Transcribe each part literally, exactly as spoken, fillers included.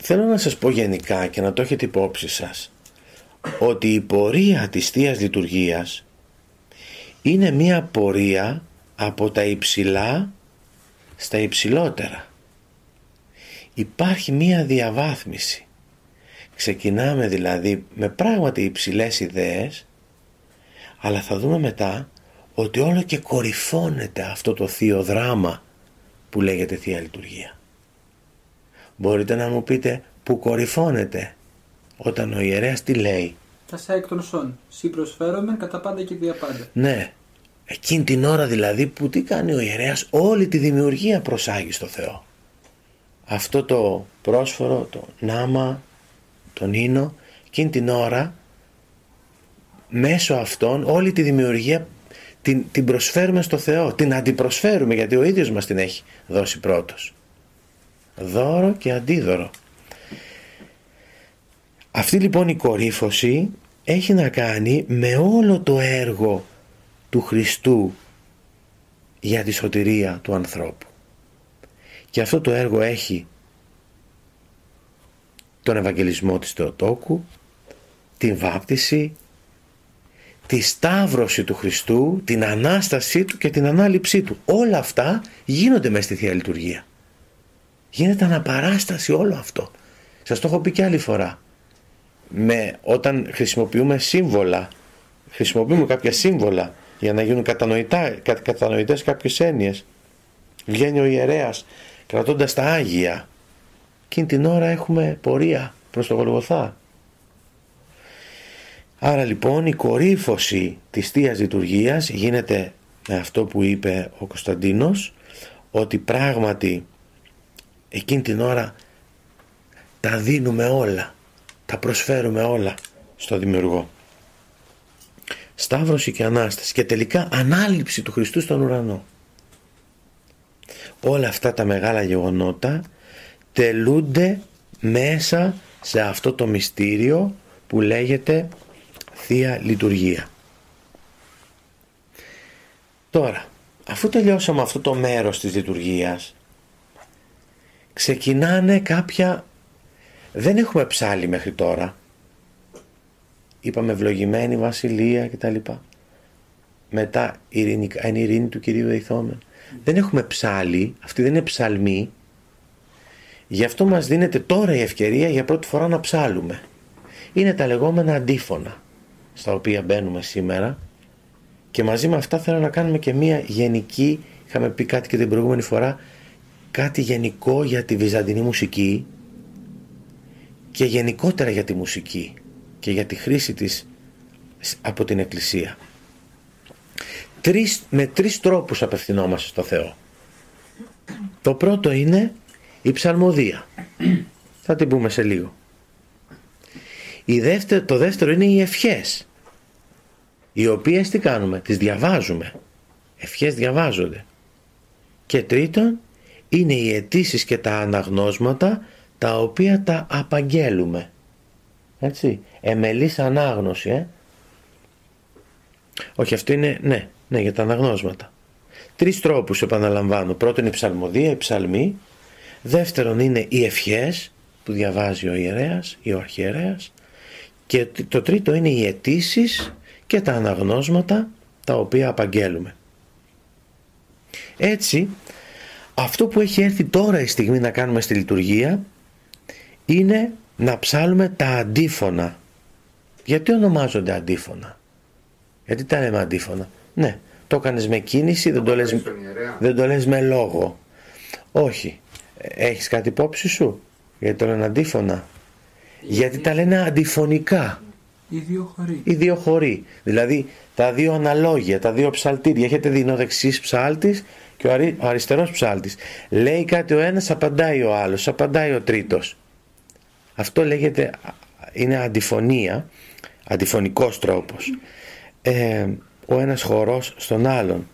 θέλω να σας πω γενικά και να το έχετε υπόψη σας, ότι η πορεία της Θείας Λειτουργίας είναι μία πορεία από τα υψηλά στα υψηλότερα. Υπάρχει μία διαβάθμιση. Ξεκινάμε δηλαδή με πράγματι υψηλές ιδέες, αλλά θα δούμε μετά ότι όλο και κορυφώνεται αυτό το θείο δράμα που λέγεται Θεία Λειτουργία. Μπορείτε να μου πείτε που κορυφώνεται όταν ο ιερέας τι λέει? Τα σα εκ των σών, σύ προσφέρομαι κατά πάντα και δια πάντα. Ναι, εκείνη την ώρα δηλαδή που τι κάνει ο ιερέας? Όλη τη δημιουργία προσάγει στο Θεό. Αυτό το πρόσφορο, το νάμα, τον ίνο, εκείνη την ώρα μέσω αυτών όλη τη δημιουργία την, την προσφέρουμε στο Θεό, την αντιπροσφέρουμε, γιατί ο ίδιος μας την έχει δώσει πρώτος. Δώρο και αντίδωρο. Αυτή λοιπόν η κορύφωση έχει να κάνει με όλο το έργο του Χριστού για τη σωτηρία του ανθρώπου. Και αυτό το έργο έχει τον Ευαγγελισμό της Θεοτόκου, την βάπτιση, τη σταύρωση του Χριστού, την Ανάστασή του και την Ανάληψή του. Όλα αυτά γίνονται μες στη Θεία Λειτουργία. Γίνεται αναπαράσταση όλο αυτό. Σας το έχω πει και άλλη φορά. Με, όταν χρησιμοποιούμε σύμβολα, χρησιμοποιούμε κάποια σύμβολα για να γίνουν κατανοητά, κα, κατανοητές κάποιες έννοιες. Βγαίνει ο ιερέας κρατώντας τα Άγια. Εκείνη την ώρα έχουμε πορεία προς το Γολγοθά. Άρα λοιπόν η κορύφωση της Θείας Λειτουργίας γίνεται με αυτό που είπε ο Κωνσταντίνος, ότι πράγματι εκείνη την ώρα τα δίνουμε όλα, τα προσφέρουμε όλα στο Δημιουργό. Σταύρωση και Ανάσταση και τελικά Ανάληψη του Χριστού στον ουρανό. Όλα αυτά τα μεγάλα γεγονότα τελούνται μέσα σε αυτό το μυστήριο που λέγεται Θεία Λειτουργία. Τώρα, αφού τελειώσαμε αυτό το μέρος της λειτουργίας, ξεκινάνε κάποια... Δεν έχουμε ψάλει μέχρι τώρα. Είπαμε ευλογημένη βασιλεία κτλ. Μετά ειρηνικά, είναι η ειρήνη του Κυρίου δεηθόμεν. Δεν έχουμε ψάλει, αυτή δεν είναι ψαλμή. Γι' αυτό μας δίνεται τώρα η ευκαιρία για πρώτη φορά να ψάλουμε. Είναι τα λεγόμενα αντίφωνα, στα οποία μπαίνουμε σήμερα, και μαζί με αυτά θέλω να κάνουμε και μία γενική, είχαμε πει κάτι και την προηγούμενη φορά, κάτι γενικό για τη βυζαντινή μουσική και γενικότερα για τη μουσική και για τη χρήση της από την Εκκλησία. Τρεις, με τρεις τρόπους απευθυνόμαστε στο Θεό. Το πρώτο είναι η ψαλμοδία. Θα την πούμε σε λίγο. Η δεύτερο, το δεύτερο είναι οι ευχές, οι οποίες τι κάνουμε? Τις διαβάζουμε. Ευχές διαβάζονται. Και τρίτον είναι οι αιτήσεις και τα αναγνώσματα, τα οποία τα απαγγέλουμε. Έτσι, εμελής ανάγνωση, ε? Όχι, αυτό είναι, ναι, ναι, για τα αναγνώσματα. Τρεις τρόπους επαναλαμβάνω. Πρώτον η ψαλμοδία, η ψαλμή. Δεύτερον είναι οι ευχές που διαβάζει ο ιερέας ή ο αρχιερέας. Και το τρίτο είναι οι αιτήσεις και τα αναγνώσματα, τα οποία απαγγέλουμε. Έτσι, αυτό που έχει έρθει τώρα η στιγμή να κάνουμε στη λειτουργία είναι να ψάλουμε τα αντίφωνα. Γιατί ονομάζονται αντίφωνα? Γιατί τα λέμε αντίφωνα? Ναι, το έκανες με κίνηση, δεν το, λες, δεν το λες με λόγο. Όχι. Έχεις κάτι υπόψη σου γιατί το λένε αντίφωνα? Γιατί τα λένε αντιφωνικά. Οι δύο χωρί. Οι δύο χωρί. Δηλαδή τα δύο αναλόγια, τα δύο ψαλτήρια. Έχετε δει, είναι ο δεξής ψάλτης και ο, αρι, ο αριστερός ψάλτης. Λέει κάτι ο ένας, απαντάει ο άλλος, απαντάει ο τρίτος. Αυτό λέγεται, είναι αντιφωνία, αντιφωνικός τρόπος. Ε, ο ένας χορός στον άλλον.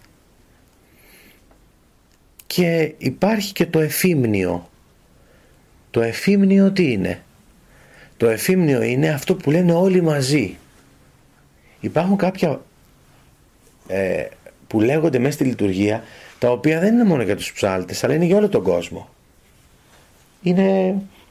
Και υπάρχει και το εφήμνιο. Το εφήμνιο τι είναι? Το εφήμνιο είναι αυτό που λένε όλοι μαζί. Υπάρχουν κάποια ε, που λέγονται μέσα στη λειτουργία, τα οποία δεν είναι μόνο για τους ψάλτες, αλλά είναι για όλο τον κόσμο. Είναι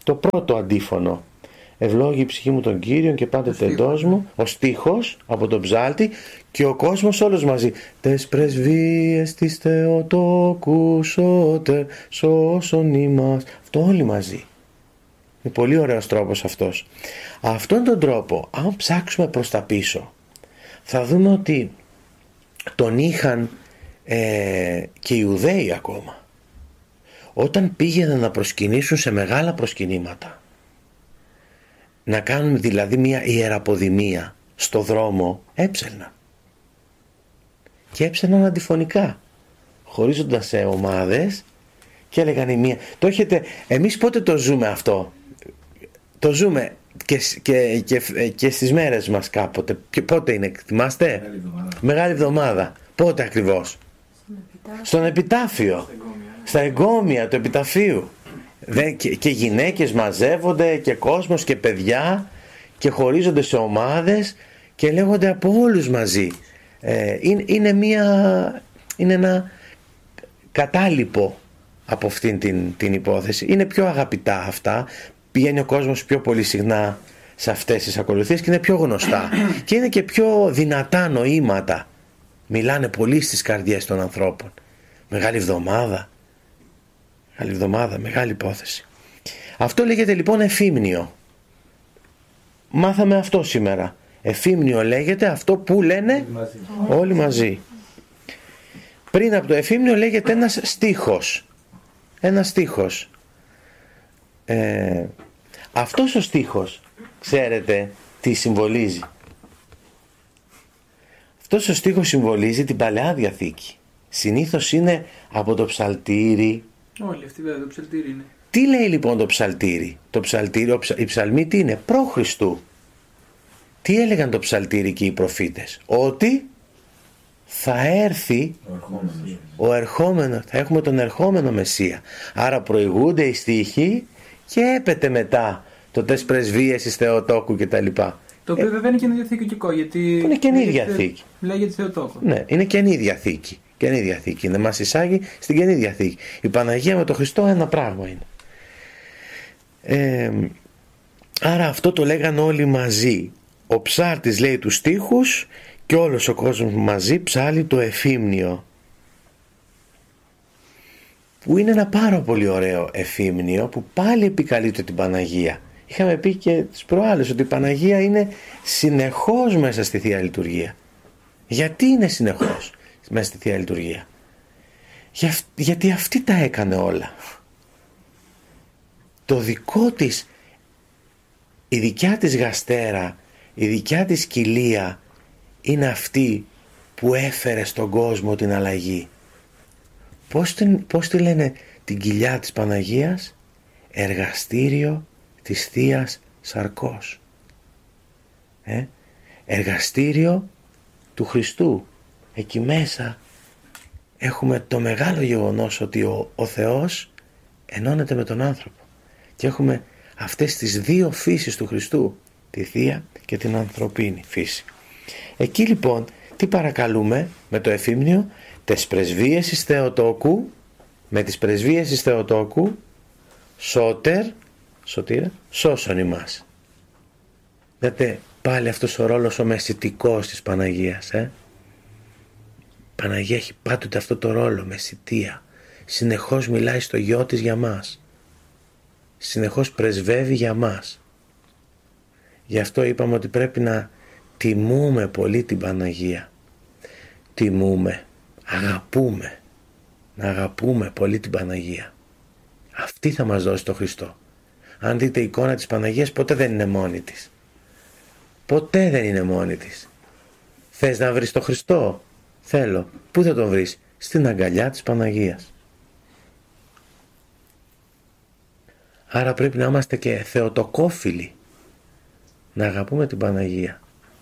το πρώτο αντίφωνο. Ευλόγη η ψυχή μου τον Κύριον και πάντε τεντός μου, ο στίχος από τον ψάλτη και ο κόσμος όλος μαζί. Τες πρεσβείες της Θεοτόκου σώτερ σώσον ημάς. Αυτό όλοι μαζί. Είναι πολύ ωραίος τρόπος αυτός. Αυτόν τον τρόπο, αν ψάξουμε προς τα πίσω, θα δούμε ότι τον είχαν ε, και οι Ιουδαίοι ακόμα. Όταν πήγαιναν να προσκυνήσουν σε μεγάλα προσκυνήματα, να κάνουν δηλαδή μια ιεραποδημία στο δρόμο, έψελναν. Και έψελναν αντιφωνικά, χωρίζοντας σε ομάδες και έλεγαν η μία. Το έχετε, εμείς πότε το ζούμε αυτό? Το ζούμε και, και, και, και στις μέρες μας κάποτε. Και πότε είναι, θυμάστε? Μεγάλη εβδομάδα. Μεγάλη εβδομάδα. Πότε ακριβώς? Στον επιτάφιο. Στα εγκόμια του επιταφείου. Δεν, και, και γυναίκες μαζεύονται και κόσμος και παιδιά και χωρίζονται σε ομάδες και λέγονται από όλους μαζί. Ε, είναι, είναι, μια, είναι ένα κατάλοιπο από αυτήν την, την υπόθεση. Είναι πιο αγαπητά αυτά. Πηγαίνει ο κόσμος πιο πολύ συχνά σε αυτές τις ακολουθίες και είναι πιο γνωστά. Και είναι και πιο δυνατά νοήματα. Μιλάνε πολύ στις καρδιές των ανθρώπων. Μεγάλη εβδομάδα. Μεγάλη εβδομάδα, μεγάλη υπόθεση. Αυτό λέγεται λοιπόν εφήμνιο. Μάθαμε αυτό σήμερα. Εφήμνιο λέγεται αυτό που λένε Μαζί. όλοι μαζί. Πριν από το εφήμνιο λέγεται ένας στίχος. Ένας στίχος. Ε, αυτός ο στίχος, ξέρετε τι συμβολίζει? Αυτός ο στίχος συμβολίζει την Παλαιά Διαθήκη. Συνήθως είναι από το ψαλτήρι. Όλοι αυτοί βέβαια το ψαλτήρι είναι. Τι λέει λοιπόν το ψαλτήρι? Το ψαλτήρι, η ψαλμή τι είναι? Προ Χριστού. Τι έλεγαν το ψαλτήρι και οι προφήτες? Ότι θα έρθει Ο ερχόμενος. ο ερχόμενος, θα έχουμε τον ερχόμενο Μεσσία. Άρα προηγούνται οι στίχοι και έπεται μετά το τες πρεσβείες εις Θεοτόκου κτλ. Το οποίο βέβαια είναι Καινή Διαθήκη, γιατί. Είναι Καινή λέγεται- Διαθήκη. Λέγεται Θεοτόκο. Ναι, είναι Καινή Διαθήκη. Καινή Διαθήκη. Είναι, μας εισάγει στην Καινή Διαθήκη. Η Παναγία με τον Χριστό ένα πράγμα είναι. Ε, άρα αυτό το λέγαν όλοι μαζί. Ο ψάρτης λέει τους στίχους και όλος ο κόσμος μαζί ψάλει το εφήμνιο. Που είναι ένα πάρα πολύ ωραίο εφήμνιο που πάλι επικαλείται την Παναγία. Είχαμε πει και τις προάλλες ότι η Παναγία είναι συνεχώς μέσα στη Θεία Λειτουργία. Γιατί είναι συνεχώς μέσα στη Θεία Λειτουργία? Για, γιατί αυτή τα έκανε όλα. Το δικό της, η δικιά της γαστέρα, η δικιά της κοιλία είναι αυτή που έφερε στον κόσμο την αλλαγή. Πώς, την, πώς τη λένε την κοιλιά της Παναγίας? Εργαστήριο της Θείας Σαρκός. Ε? Εργαστήριο του Χριστού. Εκεί μέσα έχουμε το μεγάλο γεγονός ότι ο, ο Θεός ενώνεται με τον άνθρωπο. Και έχουμε αυτές τις δύο φύσεις του Χριστού, τη Θεία και την ανθρωπίνη φύση. Εκεί λοιπόν τι παρακαλούμε με το εφήμνιο? Τες πρεσβείες εις Θεοτόκου, με τις πρεσβείες εις Θεοτόκου, σώτερ, σωτήρα, σώσον ημάς. Δείτε πάλι αυτός ο ρόλος ο μεσητικός της Παναγίας. Ε? Η Παναγία έχει πάντοτε αυτό το ρόλο, μεσητεία. Συνεχώς μιλάει στο γιο της για μας. Συνεχώς πρεσβεύει για μας. Γι' αυτό είπαμε ότι πρέπει να τιμούμε πολύ την Παναγία. Τιμούμε, αγαπούμε. Να αγαπούμε πολύ την Παναγία. Αυτή θα μας δώσει το Χριστό. Αν δείτε η εικόνα της Παναγίας, ποτέ δεν είναι μόνη της. Ποτέ δεν είναι μόνη της. Θες να βρεις το Χριστό? Θέλω. Πού θα τον βρεις? Στην αγκαλιά της Παναγίας. Άρα πρέπει να είμαστε και θεοτοκόφιλοι. Να αγαπούμε την Παναγία.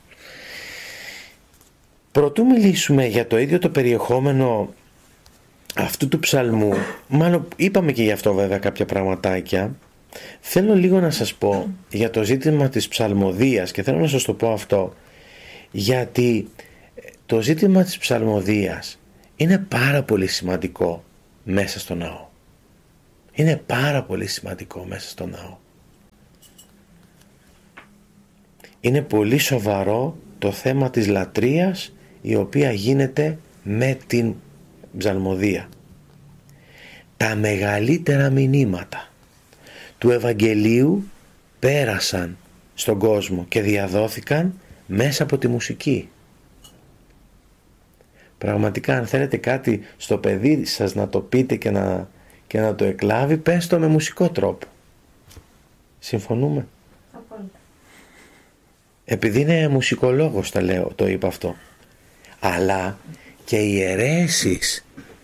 Προτού μιλήσουμε για το ίδιο το περιεχόμενο αυτού του ψαλμού, μάλλον είπαμε και γι' αυτό βέβαια κάποια πραγματάκια, θέλω λίγο να σας πω για το ζήτημα της ψαλμοδίας και θέλω να σας το πω αυτό γιατί το ζήτημα της ψαλμοδίας είναι πάρα πολύ σημαντικό μέσα στο ναό. Είναι πάρα πολύ σημαντικό μέσα στο ναό. είναι πολύ σοβαρό το θέμα της λατρείας, η οποία γίνεται με την ψαλμοδία. Τα μεγαλύτερα μηνύματα του Ευαγγελίου πέρασαν στον κόσμο και διαδόθηκαν μέσα από τη μουσική. Πραγματικά, αν θέλετε κάτι στο παιδί σας να το πείτε και να, και να το εκλάβει, πες το με μουσικό τρόπο. Συμφωνούμε? Απόλυτα. Επειδή είναι μουσικολόγος το λέω, το είπα αυτό. Αλλά και οι αιρέσεις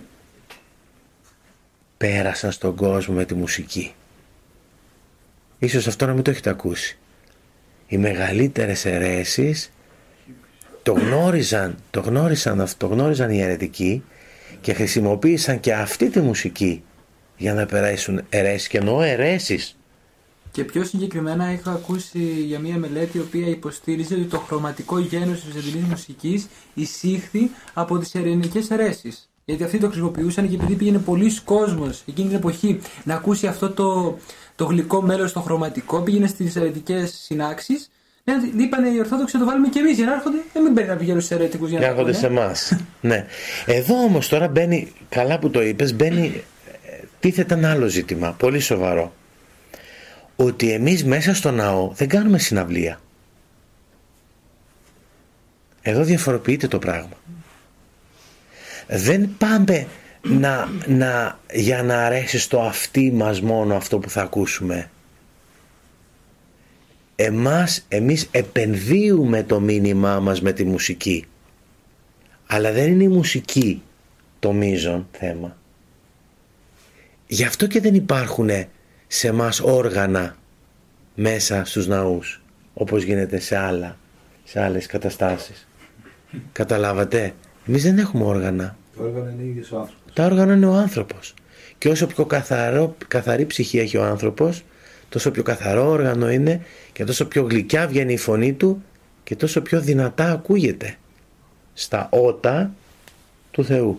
πέρασαν στον κόσμο με τη μουσική. Ίσως αυτό να μην το έχετε ακούσει. Οι μεγαλύτερες αιρέσεις το γνώριζαν, το γνώρισαν αυτό, το γνώριζαν οι αιρετικοί και χρησιμοποίησαν και αυτή τη μουσική για να περάσουν αιρέσεις, και εννοώ αιρέσεις. Και πιο συγκεκριμένα είχα ακούσει για μια μελέτη η οποία υποστήριζε ότι το χρωματικό γένος της βυζαντινής μουσικής εισήχθη από τις ειρηνικές αιρέσεις. Γιατί αυτοί το χρησιμοποιούσαν και επειδή πήγαινε πολλοί κόσμος εκείνη την εποχή να ακούσει αυτό το, το γλυκό μέλος το χρωματικό, πήγαινε στις αιρετικές συνάξεις. Ναι, είπανε οι Ορθόδοξοι να το βάλουμε και εμείς για να έρχονται. Δεν μην παίρνει να πηγαίνουν στους αιρετικούς για να έρχονται σε εμάς. Ναι. Εδώ όμως τώρα μπαίνει, καλά που το είπες, μπαίνει, τίθεται ένα άλλο ζήτημα, πολύ σοβαρό. Ότι εμείς μέσα στο ναό δεν κάνουμε συναυλία. Εδώ διαφοροποιείται το πράγμα. Δεν πάμε να, να, για να αρέσει στο αυτί μας μόνο αυτό που θα ακούσουμε. Εμάς, εμείς επενδύουμε το μήνυμά μας με τη μουσική. Αλλά δεν είναι η μουσική το μείζον θέμα. Γι' αυτό και δεν υπάρχουν σε μας όργανα μέσα στους ναούς, όπως γίνεται σε, άλλα, σε άλλες καταστάσεις. Καταλάβατε, εμείς δεν έχουμε όργανα. Το όργανο είναι ίδιος ο άνθρωπος. Τα όργανα είναι ο άνθρωπος. Και όσο πιο καθαρό, καθαρή ψυχή έχει ο άνθρωπος, τόσο πιο καθαρό όργανο είναι και τόσο πιο γλυκιά βγαίνει η φωνή του και τόσο πιο δυνατά ακούγεται στα ότα του Θεού.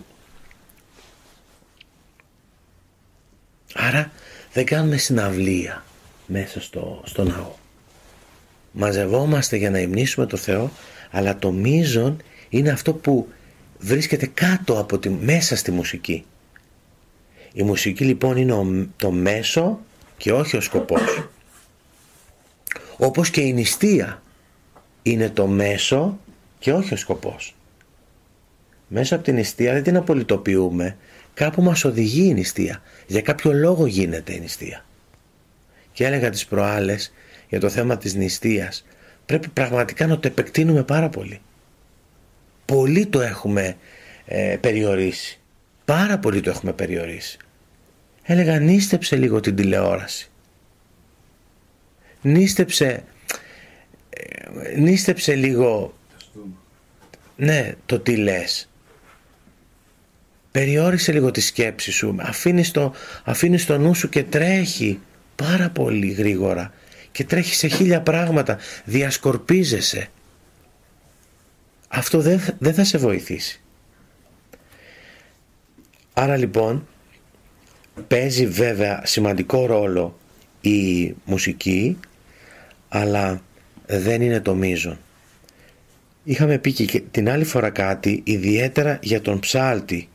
Άρα δεν κάνουμε συναυλία μέσα στο, στο ναό. Μαζευόμαστε για να υμνήσουμε το Θεό, αλλά το μείζον είναι αυτό που βρίσκεται κάτω από τη, μέσα στη μουσική. Η μουσική λοιπόν είναι ο, το μέσο και όχι ο σκοπός. Όπως και η νηστεία είναι το μέσο και όχι ο σκοπός. Μέσα από την νηστεία δεν την απολυτοποιούμε. Κάπου μας οδηγεί η νηστεία. Για κάποιο λόγο γίνεται η νηστεία. Και έλεγα τις προάλλες για το θέμα της νηστείας. Πρέπει πραγματικά να το επεκτείνουμε πάρα πολύ. Πολύ το έχουμε ε, περιορίσει. Πάρα πολύ το έχουμε περιορίσει. Έλεγα νήστεψε λίγο την τηλεόραση. Νήστεψε, ε, νήστεψε λίγο ναι, το τι λες. Περιόρισε λίγο τη σκέψη σου. Αφήνεις το, αφήνεις το νου σου και τρέχει πάρα πολύ γρήγορα. Και τρέχει σε χίλια πράγματα. Διασκορπίζεσαι. Αυτό δεν, δεν θα σε βοηθήσει. Άρα λοιπόν παίζει βέβαια σημαντικό ρόλο η μουσική, αλλά δεν είναι το μείζον. Είχαμε πει και την άλλη φορά κάτι ιδιαίτερα για τον ψάλτη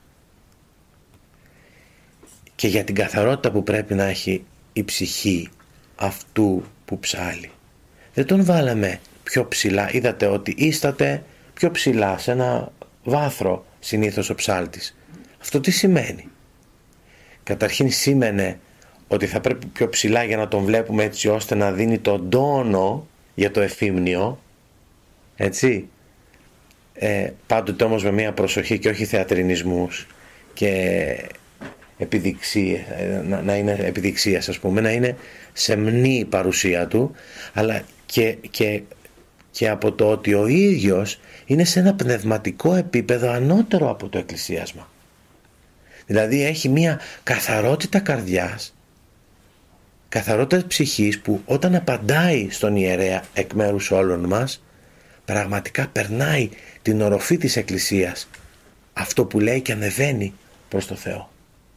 και για την καθαρότητα που πρέπει να έχει η ψυχή αυτού που ψάλει. Δεν τον βάλαμε πιο ψηλά. Είδατε ότι ίσταται πιο ψηλά σε ένα βάθρο συνήθως ο ψάλτης. Αυτό τι σημαίνει? Καταρχήν σήμαινε ότι θα πρέπει πιο ψηλά για να τον βλέπουμε έτσι ώστε να δίνει τον τόνο για το εφήμνιο, έτσι, ε, πάντοτε όμως με μια προσοχή και όχι θεατρινισμούς και επιδειξία, να, να είναι επιδειξίας, ας πούμε, να είναι σεμνή η παρουσία του, αλλά και, και, και από το ότι ο ίδιος είναι σε ένα πνευματικό επίπεδο ανώτερο από το εκκλησίασμα. Δηλαδή έχει μια καθαρότητα καρδιάς, καθαρότητα ψυχής, που όταν απαντάει στον ιερέα εκ μέρους όλων μας, πραγματικά περνάει την οροφή της εκκλησίας, αυτό που λέει, και ανεβαίνει προς το Θεό.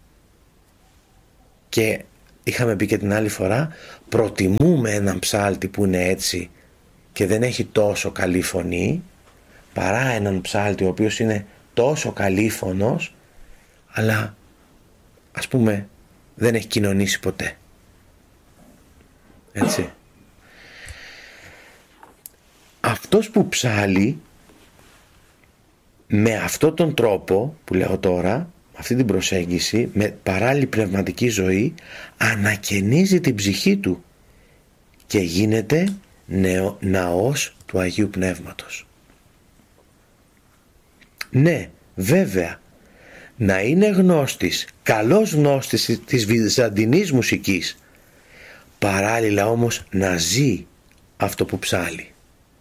Και είχαμε πει και την άλλη φορά, προτιμούμε έναν ψάλτη που είναι έτσι και δεν έχει τόσο καλή φωνή, παρά έναν ψάλτη ο οποίος είναι τόσο καλήφωνος, αλλά ας πούμε δεν έχει κοινωνήσει ποτέ. Έτσι. Αυτός που ψάλει με αυτόν τον τρόπο που λέω τώρα, αυτή την προσέγγιση, με παράλληλη πνευματική ζωή, ανακαινίζει την ψυχή του και γίνεται νεο, ναός του Αγίου Πνεύματος. Ναι, βέβαια, να είναι γνώστης, καλός γνώστης της βυζαντινής μουσικής, παράλληλα όμως να ζει αυτό που ψάλει.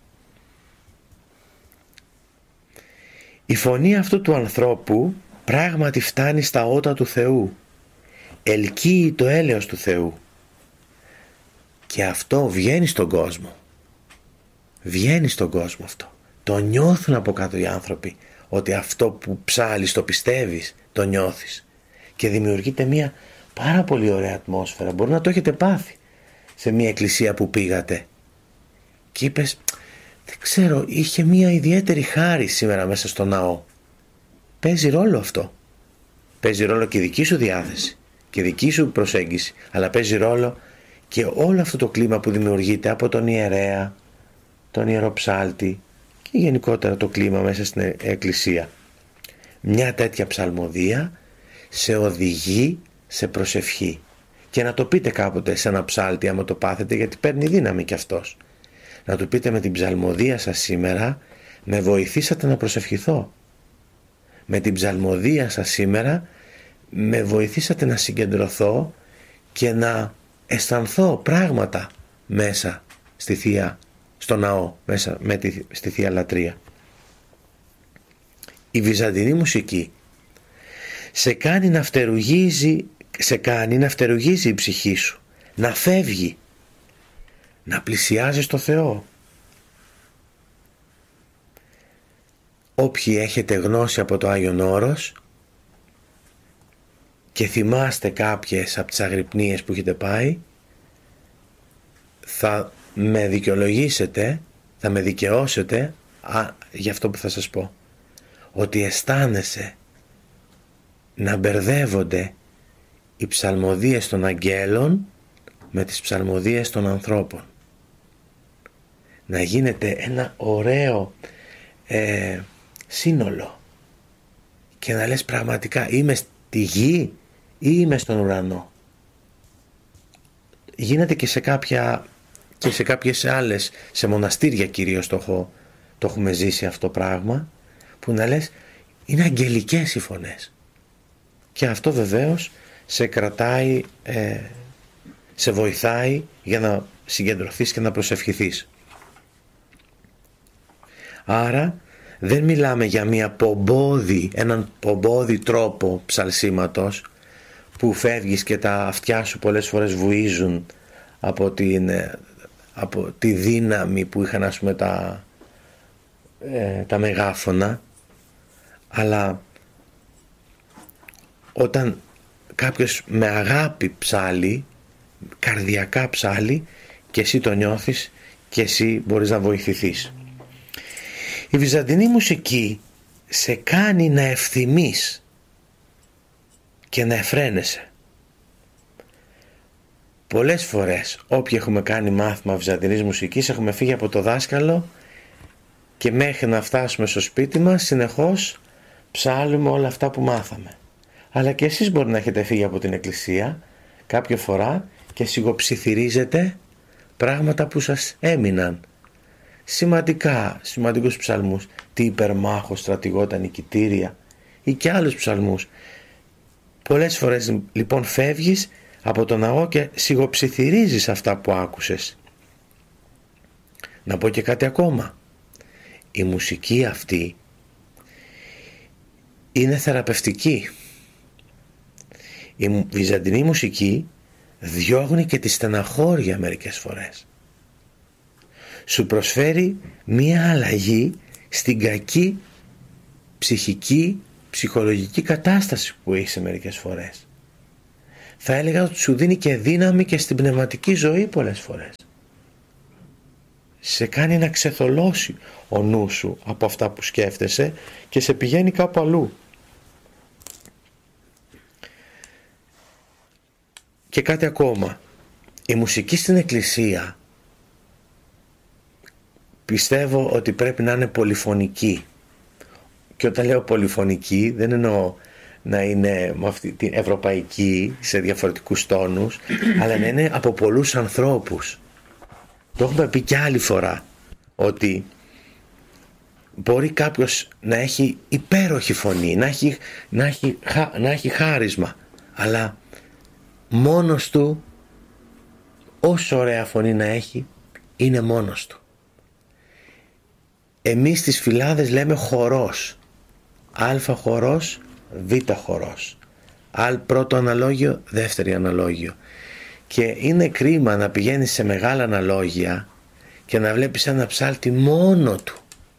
Η φωνή αυτού του ανθρώπου πράγματι φτάνει στα ότα του Θεού, ελκύει το έλεος του Θεού και αυτό βγαίνει στον κόσμο. Βγαίνει στον κόσμο αυτό. Το νιώθουν από κάτω οι άνθρωποι, ότι αυτό που ψάλεις το πιστεύεις, το νιώθεις και δημιουργείται μια πάρα πολύ ωραία ατμόσφαιρα. Μπορεί να το έχετε πάθει σε μια εκκλησία που πήγατε και είπες, δεν ξέρω, είχε μια ιδιαίτερη χάρη σήμερα μέσα στο ναό. Παίζει ρόλο αυτό. Παίζει ρόλο και η δική σου διάθεση και η δική σου προσέγγιση, αλλά παίζει ρόλο και όλο αυτό το κλίμα που δημιουργείται από τον ιερέα, τον ιεροψάλτη και γενικότερα το κλίμα μέσα στην εκκλησία. Μια τέτοια ψαλμοδία σε οδηγεί σε προσευχή. Και να το πείτε κάποτε σε ένα ψάλτη άμα το πάθετε, γιατί παίρνει δύναμη κι αυτός. Να του πείτε, με την ψαλμοδία σας σήμερα με βοηθήσατε να προσευχηθώ. Με την ψαλμοδία σας σήμερα με βοηθήσατε να συγκεντρωθώ και να αισθανθώ πράγματα μέσα στη Θεία, στο ναό, μέσα με τη, στη Θεία Λατρεία. Η βυζαντινή μουσική σε κάνει να φτερουγίζει, σε κάνει να φτερουγίζει η ψυχή σου, να φεύγει, να πλησιάζει στο Θεό. Όποιοι έχετε γνώση από το Άγιον Όρος και θυμάστε κάποιες από τις αγρυπνίες που έχετε πάει, θα με δικαιολογήσετε, θα με δικαιώσετε α, για αυτό που θα σας πω, ότι αισθάνεσαι να μπερδεύονται οι ψαλμοδίες των αγγέλων με τις ψαλμοδίες των ανθρώπων. Να γίνεται ένα ωραίο ε, σύνολο και να λες πραγματικά, είμαι στη γη ή είμαι στον ουρανό. Γίνεται και σε κάποια και σε κάποιες άλλες, σε μοναστήρια κυρίως το, έχω, το έχουμε ζήσει αυτό το πράγμα, που να λες είναι αγγελικές οι φωνές και αυτό βεβαίως σε κρατάει, ε, σε βοηθάει για να συγκεντρωθείς και να προσευχηθείς. Άρα δεν μιλάμε για μια πομπόδι, έναν πομπόδι τρόπο ψαλσίματος που φεύγεις και τα αυτιά σου πολλές φορές βουίζουν από, την, από τη δύναμη που είχαν, ας πούμε, τα, ε, τα μεγάφωνα, αλλά όταν κάποιος με αγάπη ψάλει, καρδιακά ψάλει, και εσύ το νιώθεις και εσύ μπορείς να βοηθηθείς. Η βυζαντινή μουσική σε κάνει να ευθυμείς και να εφραίνεσαι. Πολλές φορές όποιοι έχουμε κάνει μάθημα βυζαντινής μουσικής έχουμε φύγει από το δάσκαλο και μέχρι να φτάσουμε στο σπίτι μας συνεχώς ψάλουμε όλα αυτά που μάθαμε. Αλλά και εσείς μπορεί να έχετε φύγει από την εκκλησία κάποια φορά και σιγοψιθυρίζετε πράγματα που σας έμειναν. Σημαντικά, σημαντικούς ψαλμούς, τι υπερμάχο στρατηγό τα νικητήρια ή και άλλους ψαλμούς. Πολλές φορές λοιπόν φεύγεις από το ναό και σιγοψιθυρίζεις αυτά που άκουσες. Να πω και κάτι ακόμα. Η μουσική αυτή είναι θεραπευτική. Η βυζαντινή μουσική διώχνει και τη στεναχώρια μερικές φορές. Σου προσφέρει μία αλλαγή στην κακή ψυχική, ψυχολογική κατάσταση που είσαι μερικές φορές. Θα έλεγα ότι σου δίνει και δύναμη και στην πνευματική ζωή πολλές φορές. σε κάνει να ξεθολώσει ο νου σου από αυτά που σκέφτεσαι και σε πηγαίνει κάπου αλλού. Και κάτι ακόμα, η μουσική στην εκκλησία πιστεύω ότι πρέπει να είναι πολυφωνική. Και όταν λέω πολυφωνική δεν εννοώ να είναι με αυτή την ευρωπαϊκή σε διαφορετικούς τόνους, αλλά να είναι από πολλούς ανθρώπους. Το έχουμε πει και άλλη φορά, ότι μπορεί κάποιος να έχει υπέροχη φωνή, να έχει, να έχει, να έχει χάρισμα, αλλά μόνος του, όσο ωραία φωνή να έχει, είναι μόνος του. Εμείς στις Φυλάδες λέμε χορός. Α χορός, Β χορός. Α πρώτο αναλόγιο, δεύτερη αναλόγιο. Και είναι κρίμα να πηγαίνεις σε μεγάλα αναλόγια και να βλέπεις ένα ψάλτη μόνο του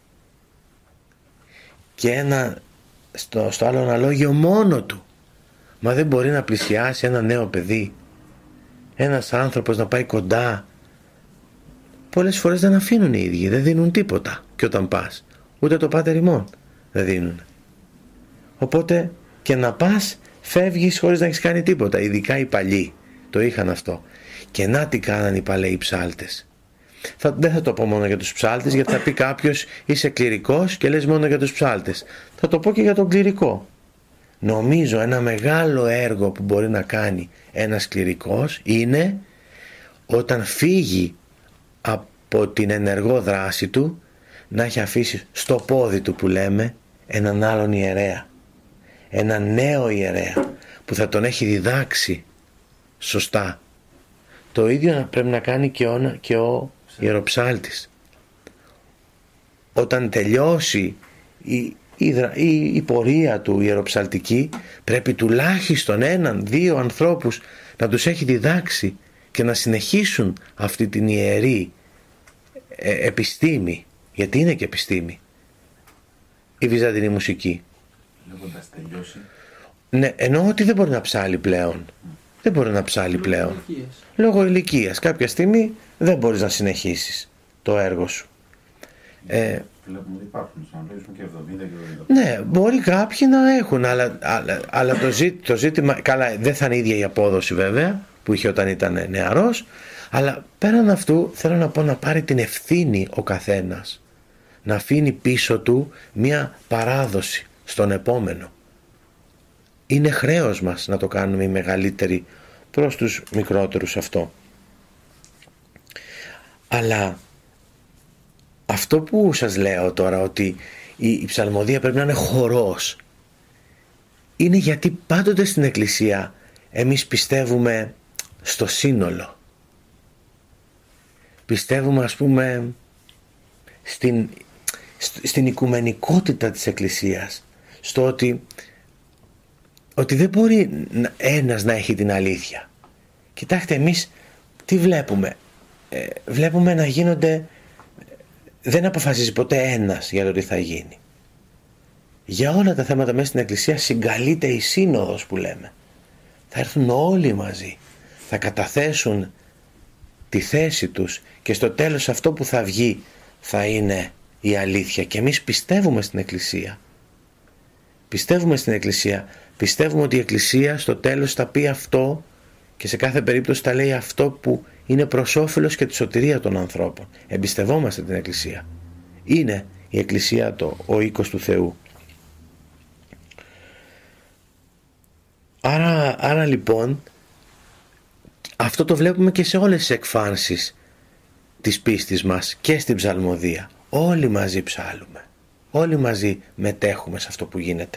και ένα στο, στο άλλο αναλόγιο μόνο του. Μα δεν μπορεί να πλησιάσει ένα νέο παιδί, ένας άνθρωπος να πάει κοντά. Πολλές φορές δεν αφήνουν οι ίδιοι, δεν δίνουν τίποτα. Και όταν πας, ούτε το πάτερ ημών δεν δίνουν. Οπότε και να πας, φεύγεις χωρίς να έχεις κάνει τίποτα. Ειδικά οι παλιοί το είχαν αυτό. Και να τι κάνανε οι παλαιοί ψάλτες. Θα, δεν θα το πω μόνο για τους ψάλτες, γιατί θα πει κάποιος είσαι κληρικός και λες μόνο για τους ψάλτες. Θα το πω και για τον κληρικό. Νομίζω ένα μεγάλο έργο που μπορεί να κάνει ένας κληρικός είναι όταν φύγει από την ενεργό δράση του να έχει αφήσει στο πόδι του, που λέμε, έναν άλλον ιερέα, έναν νέο ιερέα που θα τον έχει διδάξει σωστά. Το ίδιο πρέπει να κάνει και ο, και ο ιεροψάλτης. Όταν τελειώσει η, η, η, η πορεία του ιεροψαλτική, πρέπει τουλάχιστον έναν, δύο ανθρώπους να τους έχει διδάξει και να συνεχίσουν αυτή την ιερή ε, επιστήμη, γιατί είναι και επιστήμη η βυζαντινή μουσική. Λέγοντας τελειώσει. Ναι, εννοώ ότι δεν μπορεί να ψάλει πλέον. Mm. Δεν μπορεί να ψάλει Λόγω πλέον. ηλικίας. Λόγω ηλικίας. Κάποια στιγμή δεν μπορείς να συνεχίσεις το έργο σου. Ε, Βλέπουμε ότι υπάρχουν σαν και εβδομήντα και εβδομήντα. ναι, μπορεί κάποιοι να έχουν, αλλά, αλλά, αλλά το, ζή, το ζήτημα, καλά, δεν θα είναι ίδια η απόδοση βέβαια που είχε όταν ήταν νεαρός, αλλά πέραν αυτού θέλω να πω να πάρει την ευθύνη ο καθένας, να αφήνει πίσω του μια παράδοση στον επόμενο. Είναι χρέος μας να το κάνουμε οι μεγαλύτεροι προς τους μικρότερους αυτό. Αλλά αυτό που σας λέω τώρα, ότι η, η ψαλμοδία πρέπει να είναι χορός, είναι γιατί πάντοτε στην εκκλησία εμείς πιστεύουμε στο σύνολο. Πιστεύουμε, ας πούμε, στην, στην οικουμενικότητα της εκκλησίας, στο ότι ότι δεν μπορεί ένας να έχει την αλήθεια. Κοιτάξτε, εμείς τι βλέπουμε. Ε, βλέπουμε να γίνονται, δεν αποφασίζει ποτέ ένας για το τι θα γίνει. Για όλα τα θέματα μέσα στην εκκλησία συγκαλείται η σύνοδος που λέμε. Θα έρθουν όλοι μαζί, θα καταθέσουν τη θέση τους και στο τέλος αυτό που θα βγει θα είναι η αλήθεια. Και εμείς πιστεύουμε στην εκκλησία. Πιστεύουμε στην εκκλησία. Πιστεύουμε ότι η εκκλησία στο τέλος θα πει αυτό και σε κάθε περίπτωση θα λέει αυτό που είναι προς όφελος και τη σωτηρία των ανθρώπων. Εμπιστευόμαστε την εκκλησία. Είναι η εκκλησία το, ο οίκος του Θεού. Άρα, άρα λοιπόν αυτό το βλέπουμε και σε όλες τις εκφάνσεις της πίστης μας και στην ψαλμοδία. Όλοι μαζί ψάλουμε. Όλοι μαζί μετέχουμε σε αυτό που γίνεται.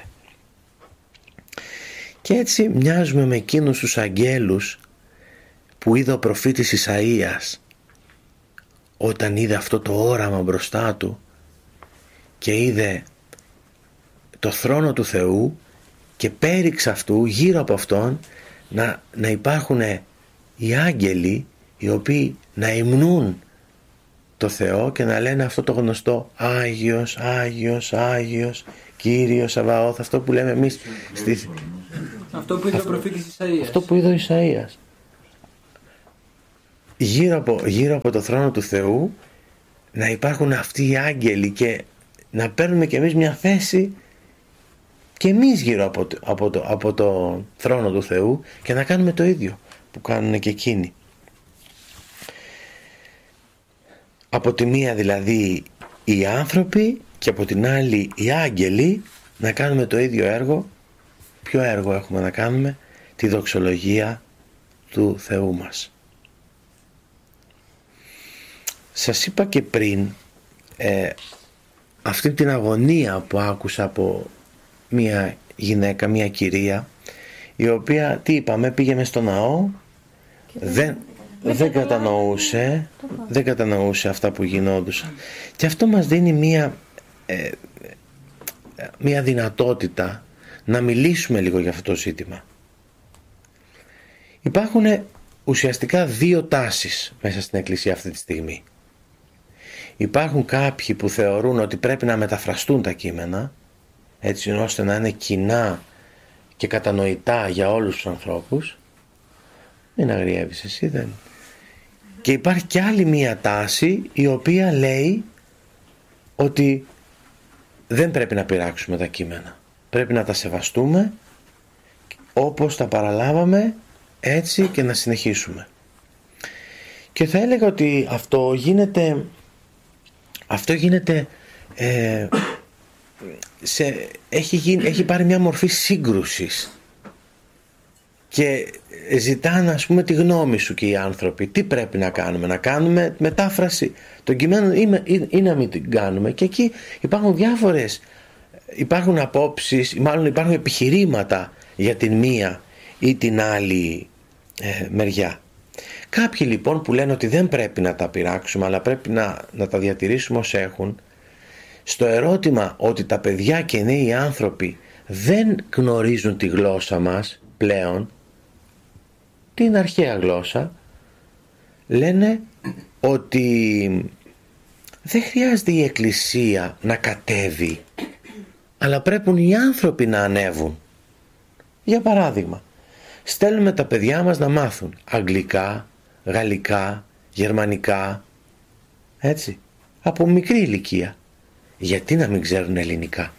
Και έτσι μοιάζουμε με εκείνους τους αγγέλους που είδε ο προφήτης Ισαΐας όταν είδε αυτό το όραμα μπροστά του και είδε το θρόνο του Θεού και πέριξ αυτού γύρω από αυτόν να, να υπάρχουν οι άγγελοι οι οποίοι να υμνούν το Θεό και να λένε αυτό το γνωστό Άγιος, Άγιος, Άγιος, Κύριος Σαβαώθ, αυτό που λέμε εμείς στη... Αυτό που είδε ο προφήτης Ισαΐας. Αυτό που είδε ο Ισαΐας. Γύρω από, γύρω από το θρόνο του Θεού να υπάρχουν αυτοί οι άγγελοι και να παίρνουμε κι εμείς μια θέση και εμείς γύρω από το, από, το, από το θρόνο του Θεού και να κάνουμε το ίδιο που κάνουν και εκείνοι. Από τη μία δηλαδή οι άνθρωποι και από την άλλη οι άγγελοι να κάνουμε το ίδιο έργο. Ποιο έργο έχουμε να κάνουμε? Τη δοξολογία του Θεού μας. Σας είπα και πριν ε, αυτή την αγωνία που άκουσα από μια γυναίκα, μια κυρία, η οποία, τι είπαμε, πήγαινε στο ναό, δεν, δεν κατανοούσε, δεν κατανοούσε αυτά που γινόντουσαν. Και αυτό μας δίνει μια, ε, μια δυνατότητα να μιλήσουμε λίγο για αυτό το ζήτημα. Υπάρχουν ουσιαστικά δύο τάσεις μέσα στην Εκκλησία αυτή τη στιγμή. Υπάρχουν κάποιοι που θεωρούν ότι πρέπει να μεταφραστούν τα κείμενα, έτσι ώστε να είναι κοινά και κατανοητά για όλους τους ανθρώπους. Μην αγριεύεις εσύ, δεν. Και υπάρχει και άλλη μία τάση η οποία λέει ότι δεν πρέπει να πειράξουμε τα κείμενα. Πρέπει να τα σεβαστούμε όπως τα παραλάβαμε, έτσι, και να συνεχίσουμε. Και θα έλεγα ότι αυτό γίνεται αυτό γίνεται ε, σε, έχει, γίνει, έχει πάρει μια μορφή σύγκρουσης και ζητάνε, ας πούμε, τη γνώμη σου και οι άνθρωποι. Τι πρέπει να κάνουμε? Να κάνουμε μετάφραση των κειμένων ή, ή, ή να μην την κάνουμε? Και εκεί υπάρχουν διάφορες, υπάρχουν απόψεις, μάλλον υπάρχουν επιχειρήματα για την μία ή την άλλη ε, μεριά. Κάποιοι λοιπόν που λένε ότι δεν πρέπει να τα πειράξουμε, αλλά πρέπει να, να τα διατηρήσουμε ως έχουν, στο ερώτημα ότι τα παιδιά και οι νέοι άνθρωποι δεν γνωρίζουν τη γλώσσα μας πλέον, την αρχαία γλώσσα, λένε ότι δεν χρειάζεται η Εκκλησία να κατέβει, αλλά πρέπει οι άνθρωποι να ανέβουν. Για παράδειγμα, στέλνουμε τα παιδιά μας να μάθουν αγγλικά, γαλλικά, γερμανικά, έτσι, από μικρή ηλικία. Γιατί να μην ξέρουν ελληνικά?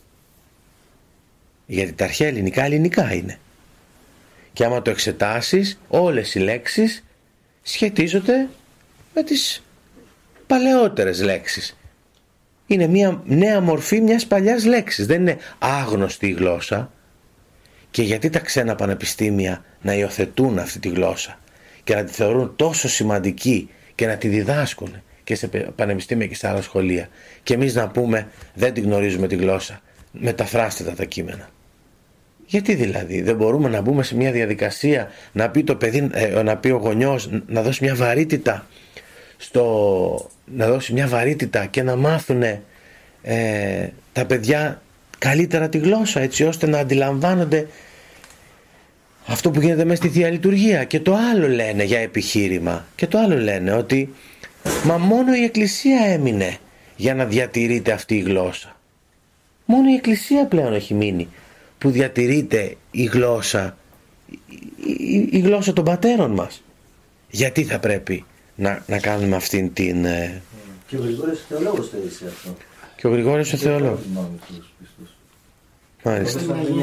Γιατί τα αρχαία ελληνικά ελληνικά είναι. Και άμα το εξετάσεις, όλες οι λέξεις σχετίζονται με τις παλαιότερες λέξεις. Είναι μια νέα μορφή μιας παλιάς λέξης. Δεν είναι άγνωστη η γλώσσα. Και γιατί τα ξένα πανεπιστήμια να υιοθετούν αυτή τη γλώσσα και να τη θεωρούν τόσο σημαντική και να τη διδάσκουν και σε πανεπιστήμια και σε άλλα σχολεία, και εμείς να πούμε δεν τη γνωρίζουμε τη γλώσσα, μεταφράστε τα τα κείμενα? Γιατί δηλαδή δεν μπορούμε να μπούμε σε μια διαδικασία να πει το παιδί, να πει ο γονιός, να δώσει μια βαρύτητα στο, να δώσει μια βαρύτητα και να μάθουν ε, τα παιδιά καλύτερα τη γλώσσα, έτσι ώστε να αντιλαμβάνονται αυτό που γίνεται μέσα στη Θεία Λειτουργία? Και το άλλο λένε για επιχείρημα, και το άλλο λένε ότι μα μόνο η Εκκλησία έμεινε για να διατηρείται αυτή η γλώσσα. Μόνο η Εκκλησία πλέον έχει μείνει που διατηρείται η γλώσσα, η, η, η γλώσσα των πατέρων μας. Γιατί θα πρέπει να, να κάνουμε αυτήν την... Ε... Και ο Γρηγόριος ο Θεολόγος το είσαι αυτό. Και ο Γρηγόριος ο Θεολόγος. Μάλιστα.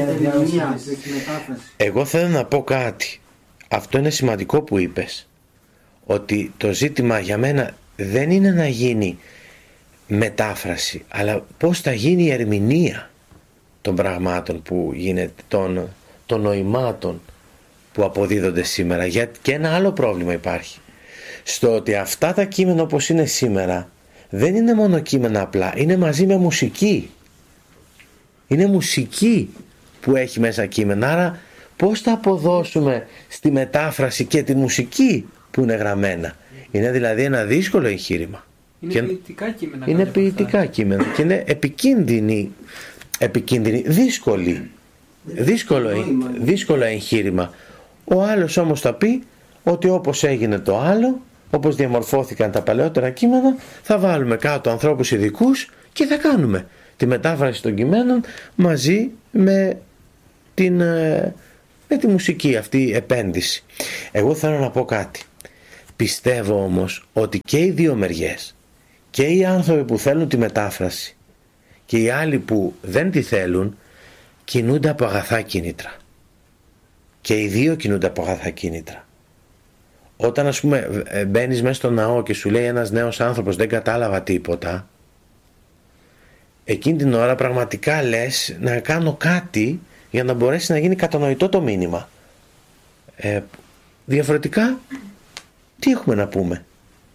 Εγώ θέλω να πω κάτι. Αυτό είναι σημαντικό που είπες. Ότι το ζήτημα για μένα δεν είναι να γίνει μετάφραση, αλλά πώς θα γίνει η ερμηνεία των πραγμάτων που γίνεται, των, των νοημάτων που αποδίδονται σήμερα. Γιατί και ένα άλλο πρόβλημα υπάρχει. Στο ότι αυτά τα κείμενα όπως είναι σήμερα δεν είναι μόνο κείμενα απλά, είναι μαζί με μουσική. Είναι μουσική που έχει μέσα κείμενα. Άρα πώς θα αποδώσουμε στη μετάφραση και τη μουσική που είναι γραμμένα? Είναι δηλαδή ένα δύσκολο εγχείρημα. Είναι και ποιητικά κείμενα. Είναι ποιητικά κείμενα και είναι επικίνδυνη, επικίνδυνη δύσκολη, δύσκολο, δύσκολο εγχείρημα. Ο άλλος όμως θα πει ότι όπως έγινε το άλλο, όπως διαμορφώθηκαν τα παλαιότερα κείμενα, θα βάλουμε κάτω ανθρώπους ειδικούς και θα κάνουμε τη μετάφραση των κειμένων μαζί με, την, με τη μουσική αυτή επένδυση. Εγώ θέλω να πω κάτι. Πιστεύω όμως ότι και οι δύο μεριές, και οι άνθρωποι που θέλουν τη μετάφραση και οι άλλοι που δεν τη θέλουν κινούνται από αγαθά κίνητρα. Και οι δύο κινούνται από αγαθά κίνητρα. Όταν ας πούμε μπαίνεις μέσα στο ναό και σου λέει ένας νέος άνθρωπος δεν κατάλαβα τίποτα, εκείνη την ώρα πραγματικά λες να κάνω κάτι για να μπορέσει να γίνει κατανοητό το μήνυμα. Ε, διαφορετικά τι έχουμε να πούμε?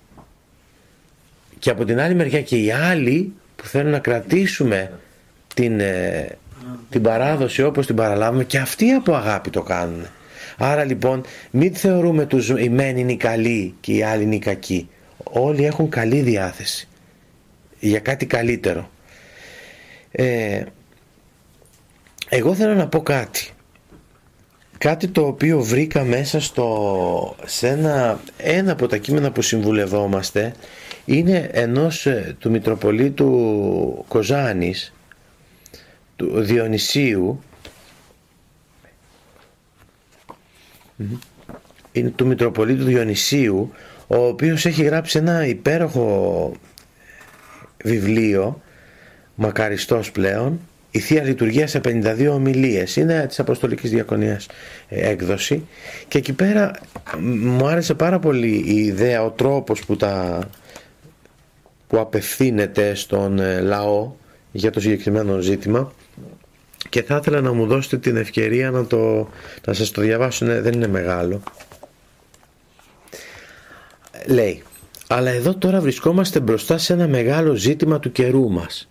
Και από την άλλη μεριά και οι άλλοι που θέλουν να κρατήσουμε την, ε, την παράδοση όπως την παραλάβουμε, και αυτοί από αγάπη το κάνουν. Άρα λοιπόν μην θεωρούμε τους οι μεν είναι οι καλοί και οι άλλοι είναι οι κακοί. Όλοι έχουν καλή διάθεση για κάτι καλύτερο. ε, εγώ θέλω να πω κάτι κάτι το οποίο βρήκα μέσα στο, σε ένα, ένα από τα κείμενα που συμβουλευόμαστε. Είναι ενός του Μητροπολίτου Κοζάνης, του Διονυσίου, είναι του Μητροπολίτου Διονυσίου, ο οποίος έχει γράψει ένα υπέροχο βιβλίο, μακαριστός πλέον, η Θεία Λειτουργία σε πενήντα δύο ομιλίες. Είναι της Αποστολικής Διακονίας έκδοση, και εκεί πέρα μου άρεσε πάρα πολύ η ιδέα, ο τρόπος που τα που απευθύνεται στον λαό για το συγκεκριμένο ζήτημα, και θα ήθελα να μου δώσετε την ευκαιρία να, το, να σας το διαβάσω. Δεν είναι μεγάλο. Λέει: αλλά εδώ τώρα βρισκόμαστε μπροστά σε ένα μεγάλο ζήτημα του καιρού μας.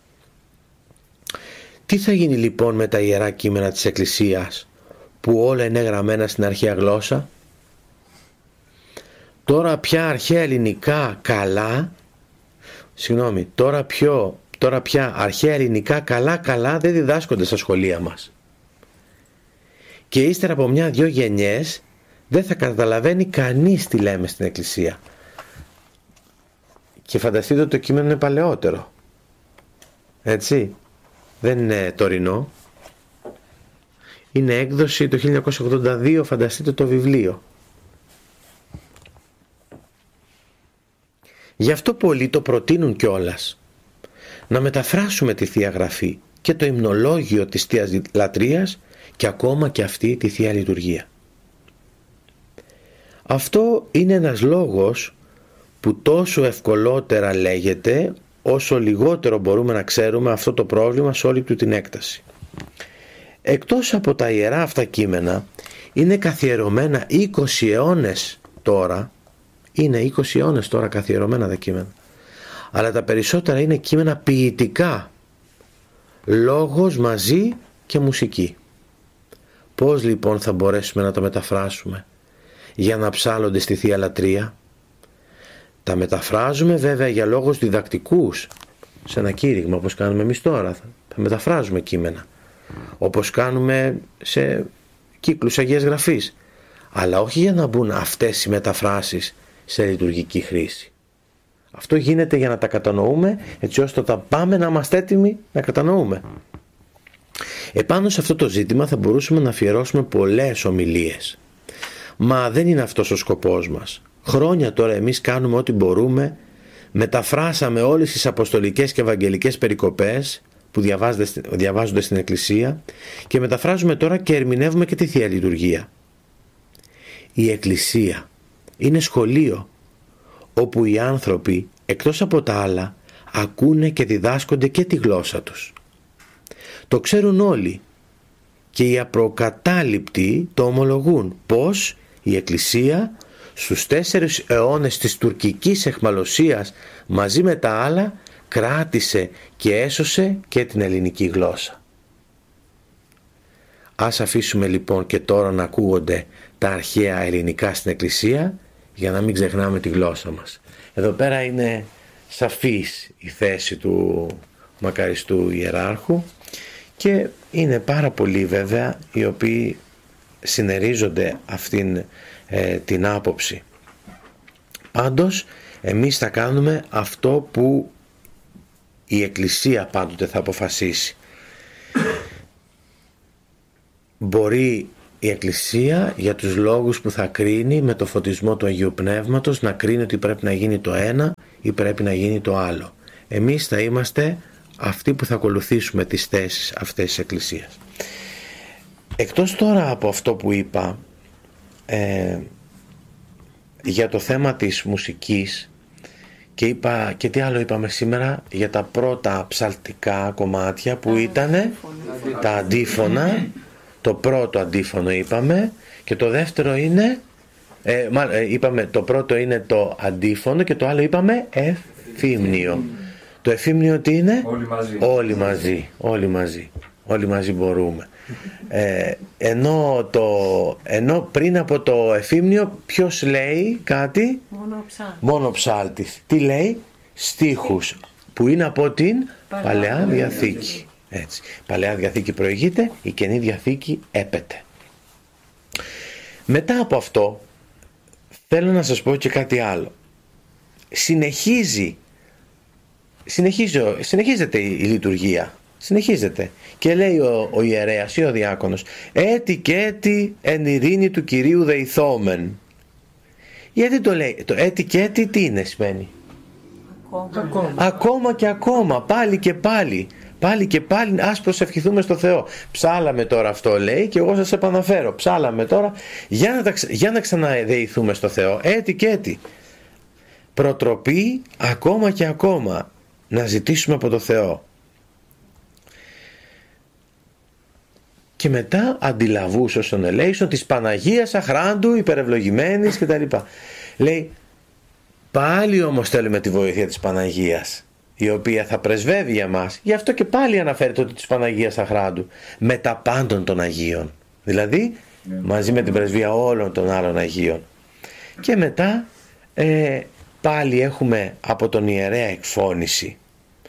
Τι θα γίνει λοιπόν με τα ιερά κείμενα της Εκκλησίας, που όλα είναι γραμμένα στην αρχαία γλώσσα? Τώρα πια αρχαία ελληνικά καλά Συγγνώμη, τώρα, πιο, τώρα πια αρχαία ελληνικά καλά καλά δεν διδάσκονται στα σχολεία μας. Και ύστερα από μια-δυο γενιές δεν θα καταλαβαίνει κανείς τι λέμε στην Εκκλησία. Και φανταστείτε ότι το κείμενο είναι παλαιότερο. Έτσι, δεν είναι τωρινό. Είναι έκδοση το χίλια εννιακόσια ογδόντα δύο, φανταστείτε το βιβλίο. Γι' αυτό πολλοί το προτείνουν κιόλας, να μεταφράσουμε τη Θεία Γραφή και το υμνολόγιο της Θείας Λατρείας και ακόμα και αυτή τη Θεία Λειτουργία. Αυτό είναι ένας λόγος που τόσο ευκολότερα λέγεται, όσο λιγότερο μπορούμε να ξέρουμε αυτό το πρόβλημα σε όλη του την έκταση. Εκτός από τα ιερά αυτά κείμενα, είναι καθιερωμένα είκοσι αιώνες τώρα. Είναι είκοσι αιώνες τώρα καθιερωμένα τα κείμενα. Αλλά τα περισσότερα είναι κείμενα ποιητικά. Λόγος μαζί και μουσική. Πώς λοιπόν θα μπορέσουμε να τα μεταφράσουμε για να ψάλλονται στη Θεία Λατρεία? Τα μεταφράζουμε βέβαια για λόγους διδακτικούς. Σε ένα κήρυγμα όπως κάνουμε εμείς τώρα. Θα μεταφράζουμε κείμενα. Όπως κάνουμε σε κύκλους Αγίας Γραφής. Αλλά όχι για να μπουν αυτές οι μεταφράσεις σε λειτουργική χρήση. Αυτό γίνεται για να τα κατανοούμε, έτσι ώστε όταν πάμε να είμαστε έτοιμοι να κατανοούμε. Επάνω σε αυτό το ζήτημα θα μπορούσαμε να αφιερώσουμε πολλές ομιλίες. Μα δεν είναι αυτός ο σκοπός μας. Χρόνια τώρα εμείς κάνουμε ό,τι μπορούμε, μεταφράσαμε όλες τις αποστολικές και ευαγγελικές περικοπές που διαβάζονται στην Εκκλησία και μεταφράζουμε τώρα και ερμηνεύουμε και τη Θεία Λειτουργία. Η Εκκλησία είναι σχολείο όπου οι άνθρωποι εκτός από τα άλλα ακούνε και διδάσκονται και τη γλώσσα τους. Το ξέρουν όλοι και οι απροκατάληπτοι το ομολογούν πως η Εκκλησία στους τέσσερις αιώνες της τουρκικής εχμαλωσίας μαζί με τα άλλα κράτησε και έσωσε και την ελληνική γλώσσα. Ας αφήσουμε λοιπόν και τώρα να ακούγονται τα αρχαία ελληνικά στην Εκκλησία για να μην ξεχνάμε τη γλώσσα μας. Εδώ πέρα είναι σαφής η θέση του μακαριστού ιεράρχου και είναι πάρα πολλοί βέβαια οι οποίοι συνερίζονται αυτήν ε, την άποψη. Πάντως εμείς θα κάνουμε αυτό που η Εκκλησία πάντοτε θα αποφασίσει. Μπορεί η Εκκλησία για τους λόγους που θα κρίνει με το φωτισμό του Αγίου Πνεύματος να κρίνει ότι πρέπει να γίνει το ένα ή πρέπει να γίνει το άλλο. εμείς θα είμαστε αυτοί που θα ακολουθήσουμε τις θέσεις αυτές της Εκκλησίας. Εκτός τώρα από αυτό που είπα ε, για το θέμα της μουσικής, και είπα και τι άλλο είπαμε σήμερα για τα πρώτα ψαλτικά κομμάτια που ήταν τα αντίφωνα. Το πρώτο αντίφωνο είπαμε, και το δεύτερο είναι ε, μα, ε, είπαμε το πρώτο είναι το αντίφωνο και το άλλο είπαμε εφήμνιο. Το εφήμνιο τι είναι? Όλοι μαζί. Όλοι μαζί, όλοι μαζί, όλοι μαζί μπορούμε. Ε, ενώ, το, ενώ πριν από το εφήμνιο ποιος λέει κάτι? Μόνο ψάλτης. Μόνο ψάλτης. Τι λέει? Στίχους που είναι από την Παλαιά, Παλαιά Διαθήκη. Έτσι. Παλαιά Διαθήκη προηγείται, η Καινή Διαθήκη έπεται. Μετά από αυτό θέλω να σας πω και κάτι άλλο. Συνεχίζει, συνεχίζει συνεχίζεται η, η λειτουργία. Συνεχίζεται και λέει ο, ο ιερέας ή ο διάκονος, έτι και έτι εν ειρήνη του Κυρίου δεηθόμεν. Γιατί το λέει? Το έτι και έτι τι είναι σημαίνει? Ακόμα. Ακόμα. Ακόμα και ακόμα, πάλι και πάλι. Πάλι και πάλι ας προσευχηθούμε στο Θεό. Ψάλαμε τώρα αυτό λέει, και εγώ σας επαναφέρω. Ψάλαμε τώρα για να, τα, για να ξαναδεηθούμε στο Θεό. Έτι και έτι. Προτροπή ακόμα και ακόμα να ζητήσουμε από το Θεό. Και μετά αντιλαβούς όσων ελέησον της Παναγίας αχράντου υπερευλογημένης κτλ. Λέει πάλι όμως θέλουμε τη βοήθεια της Παναγίας, η οποία θα πρεσβεύει για μας. Γι' αυτό και πάλι αναφέρεται ότι της Παναγίας αχράντου με τα πάντων των Αγίων, δηλαδή yeah. μαζί με την πρεσβεία όλων των άλλων Αγίων. Και μετά ε, πάλι έχουμε από τον ιερέα εκφώνηση.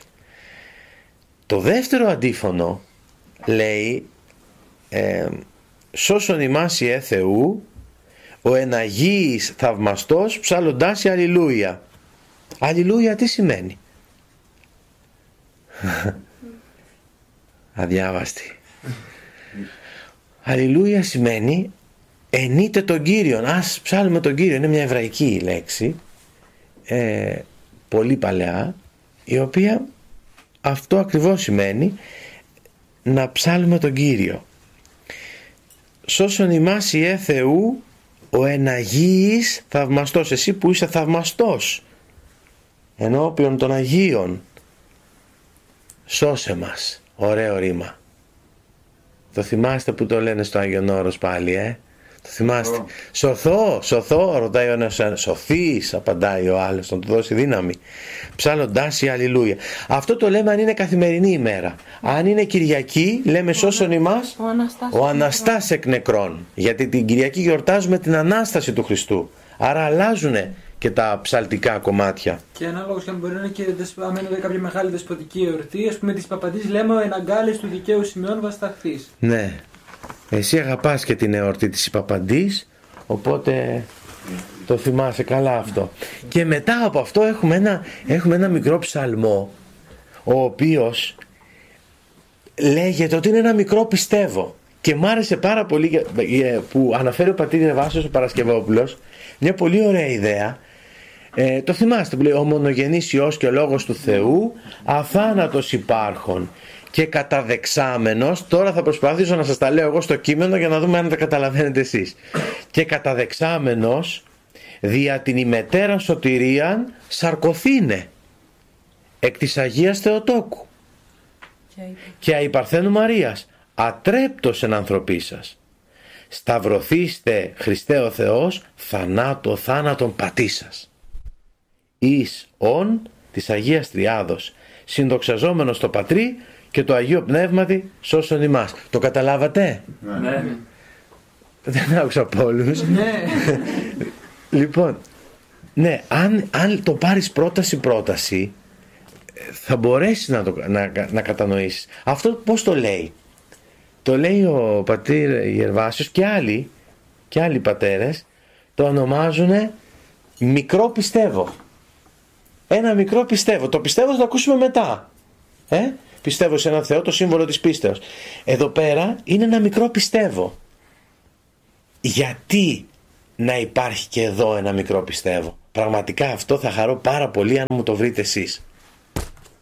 Το δεύτερο αντίφωνο λέει ε, σώσον ημάς Ιε Θεού ο εναγίης θαυμαστός ψάλλοντάς η Αλληλούια. Αλληλούια τι σημαίνει? Αδιάβαστη. Αλληλούια σημαίνει ενείτε τον Κύριον. Ας ψάλουμε τον Κύριο. Είναι μια εβραϊκή λέξη ε, πολύ παλαιά, η οποία αυτό ακριβώς σημαίνει, να ψάλουμε τον Κύριο. Σώσον ημάς Ιε Θεού ο εναγίης θαυμαστός. Εσύ που είσαι θαυμαστός ενώπιον των Αγίων, σώσε μας. Ωραίο ρήμα. Το θυμάστε που το λένε στο Άγιον Όρος πάλι, ε? Το θυμάστε? Oh. Σωθώ, σωθώ, ρωτάει ο ένας, σωθείς, απαντάει ο άλλος, να του δώσει δύναμη. Ψάλλοντάς η Αλληλούια. Αυτό το λέμε αν είναι καθημερινή ημέρα. Αν είναι Κυριακή, λέμε σώσον ημάς ο Αναστάς, ο Αναστάς εκ νεκρών. Γιατί την Κυριακή γιορτάζουμε την Ανάσταση του Χριστού. Άρα αλλάζουν και τα ψαλτικά κομμάτια. Και ανάλογα και αν μπορεί να είναι και αν είναι κάποια μεγάλη δεσποτική εορτή, ας πούμε της Παπαντής λέμε ο εναγκάλης του δικαίου Σημειών βασταχθείς. Ναι. Εσύ αγαπάς και την εορτή της Παπαντής, οπότε το θυμάσαι καλά αυτό. Και μετά από αυτό έχουμε ένα, έχουμε ένα μικρό ψαλμό, ο οποίος λέγεται ότι είναι ένα μικρό πιστεύω. Και μ' άρεσε πάρα πολύ που αναφέρει ο πατήρ Ρεβάσιος ο Παρασκευόπουλος, μια πολύ ωραία ιδέα. Ε, το θυμάστε που λέει ο μονογενής Υιός και ο Λόγος του Θεού αθάνατος υπάρχων και καταδεξάμενος. Τώρα θα προσπαθήσω να σας τα λέω εγώ στο κείμενο για να δούμε αν τα καταλαβαίνετε εσείς. Και καταδεξάμενος δια την ημετέραν σωτηρίαν σαρκωθήνε εκ της Αγίας Θεοτόκου και αϊπαρθένου Μαρίας ατρέπτος εν ανθρωπή σας. Σταυρωθήστε Χριστέ ο Θεός θανάτο θάνατον πατήσας. Εις ον της Αγίας Τριάδος συνδοξαζόμενος το Πατρί και το Αγίο Πνεύματι σώσον ημάς. Το καταλάβατε? Ναι. Δεν άκουσα από όλους. Ναι. Λοιπόν, ναι, αν, αν το πάρεις πρόταση πρόταση θα μπορέσεις να, το, να, να κατανοήσεις. Αυτό πώς το λέει? Το λέει ο πατήρ Γερβάσιος και άλλοι, και άλλοι πατέρες το ονομάζουν μικρό πιστεύω. Ένα μικρό πιστεύω. Το πιστεύω θα το ακούσουμε μετά. Ε? Πιστεύω σε έναν Θεό, το σύμβολο της πίστεως. Εδώ πέρα είναι ένα μικρό πιστεύω. Γιατί να υπάρχει και εδώ ένα μικρό πιστεύω? Πραγματικά αυτό θα χαρώ πάρα πολύ αν μου το βρείτε εσείς.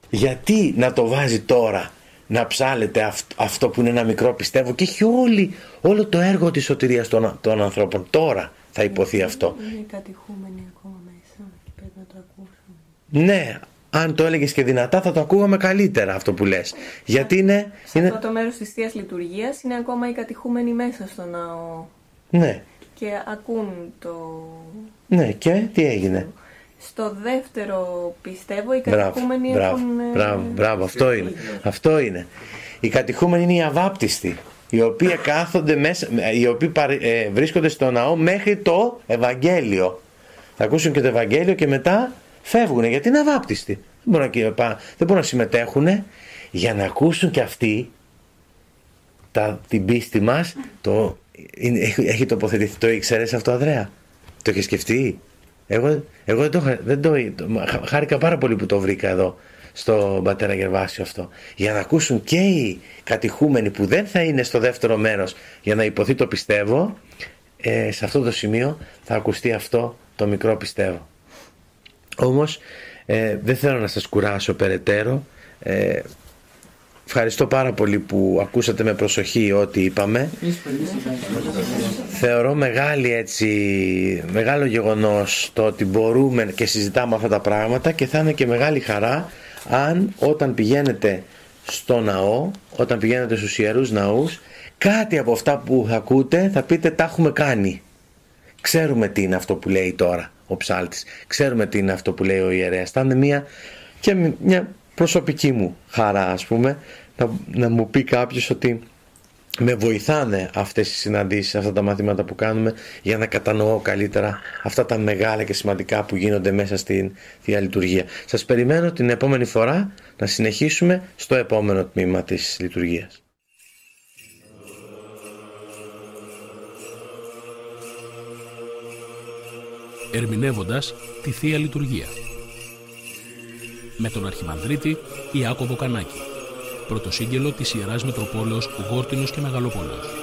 Γιατί να το βάζει τώρα να ψάλεται αυτό, αυτό που είναι ένα μικρό πιστεύω και έχει όλη, όλο το έργο της σωτηρίας των, των ανθρώπων. Τώρα θα υποθεί αυτό. Είναι κατηχούμενοι ακόμα μέσα και πρέπει να το ακούσουν. Ναι, αν το έλεγες και δυνατά θα το ακούγαμε καλύτερα αυτό που λες. Γιατί είναι... Σε είναι... αυτό το μέρος της Θείας Λειτουργίας είναι ακόμα οι κατηχούμενοι μέσα στο ναό. Ναι. Και ακούν το... Ναι, και τι έγινε. Στο δεύτερο πιστεύω οι Μπράβο, κατηχούμενοι μπράβο, έχουν... μπράβο, μπράβο, αυτό είναι. Αυτό είναι. Οι κατηχούμενοι είναι οι αβάπτιστοι, οι οποίοι κάθονται μέσα, οι οποίοι ε, βρίσκονται στο ναό μέχρι το Ευαγγέλιο. Θα ακούσουν και το Ευαγγέλιο και μετά φεύγουν, γιατί είναι αβάπτιστοι. Δεν μπορούν να, δεν μπορούν να συμμετέχουν για να ακούσουν και αυτοί τα, την πίστη μας. Το, είναι, έχει, έχει τοποθετηθεί, το ήξερες αυτό, Ανδρέα? Το έχεις σκεφτεί? Εγώ, εγώ δεν, το, δεν το, χάρηκα πάρα πολύ που το βρήκα εδώ στον πατέρα Γερβάσιο αυτό, για να ακούσουν και οι κατηχούμενοι που δεν θα είναι στο δεύτερο μέρος για να υποθεί το πιστεύω. ε, σε αυτό το σημείο θα ακουστεί αυτό το μικρό πιστεύω. Όμως ε, δεν θέλω να σας κουράσω περαιτέρω. ε, Ευχαριστώ πάρα πολύ που ακούσατε με προσοχή ό,τι είπαμε. Θεωρώ μεγάλη έτσι, μεγάλο γεγονός το ότι μπορούμε και συζητάμε αυτά τα πράγματα, και θα είναι και μεγάλη χαρά αν όταν πηγαίνετε στο ναό, όταν πηγαίνετε στους ιερούς ναούς, κάτι από αυτά που θα ακούτε θα πείτε τα έχουμε κάνει. Ξέρουμε τι είναι αυτό που λέει τώρα ο ψάλτης, ξέρουμε τι είναι αυτό που λέει ο ιερέας. Θα είναι μια, και μια προσωπική μου χαρά, ας πούμε, να, να μου πει κάποιος ότι με βοηθάνε αυτές οι συναντήσεις, αυτά τα μαθήματα που κάνουμε, για να κατανοώ καλύτερα αυτά τα μεγάλα και σημαντικά που γίνονται μέσα στην Θεία Λειτουργία. Σας περιμένω την επόμενη φορά να συνεχίσουμε στο επόμενο τμήμα της λειτουργίας. Ερμηνεύοντας τη Θεία Λειτουργία με τον Αρχιμανδρίτη Ιάκωβο Κανάκη, πρωτοσύγγελο της Ιεράς Μητροπόλεως Γόρτινος και Μεγαλοπόλεως.